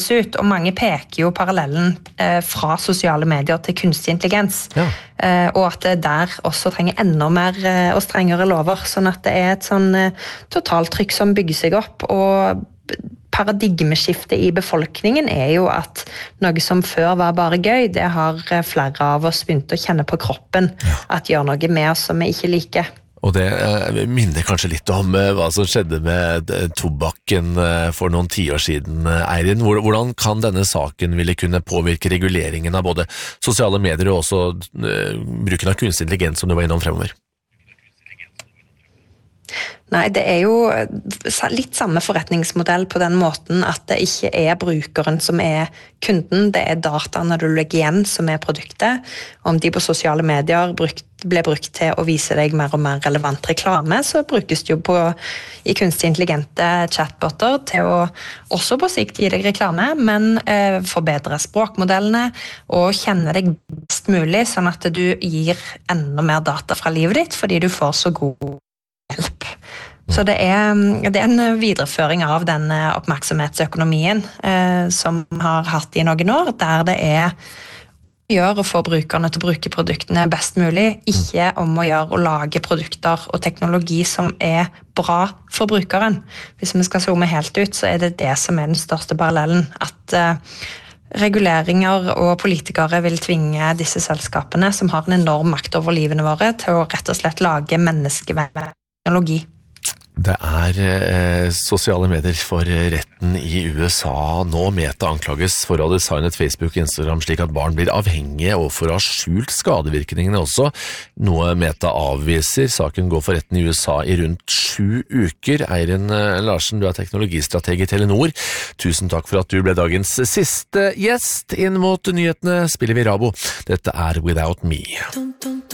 ut, og mange peker jo parallellen fra sosiale medier til kunstig intelligens. Ja. Og at det der også trenger enda mer og strengere lover, sånn at det et sånn totaltrykk som bygger seg opp, og paradigmeskiftet i befolkningen jo at noe som før var bare gøy, det har flere av oss begynt å kjenne på kroppen, at gjør noe med oss som vi ikke liker. Og det minner kanskje litt om hva som skjedde med tobakken for noen 10 år siden, Eirin. Hvordan kan denne saken ville kunne påvirke reguleringen av både sosiale medier og også bruken av kunstig intelligens som du var innom fremover? Nei, det jo litt samme forretningsmodell på den måten at det ikke brukeren som kunden, det dataene du legger igjen som produktet. Om de på sosiale medier ble brukt til å vise deg mer og mer relevant reklame, så brukes det jo i kunstig intelligente chatboter til å også på sikt gi deg reklame, men forbedre språkmodellene og kjenne deg best mulig, sånn at du gir enda mer data fra livet ditt, fordi du får så god hjelp. Så det en videreføring av den oppmerksomhetsøkonomien som har hatt i noen år, der det gjør å få brukerne til å bruke produktene best mulig, ikke om å gjøre å lage produkter og teknologi som bra for brukeren. Hvis vi skal zoome helt ut, så det det som den største parallellen, at reguleringer og politikere vil tvinge disse selskapene, som har en enorm makt over livene våre, til å rett og slett lage menneskevennlig teknologi. Det sosiale medier for retten i USA. Nå Meta anklages for å ha designet Facebook og Instagram slik at barn blir avhengige og for å ha skjult skadevirkningene også. Noe Meta avviser. Saken går for retten i USA i rundt 7 uker. Eirin Larsen, du teknologistrateg i Telenor. Tusen takk for at du ble dagens siste gjest. Inn mot nyhetene spiller vi Rabo. Dette Without Me.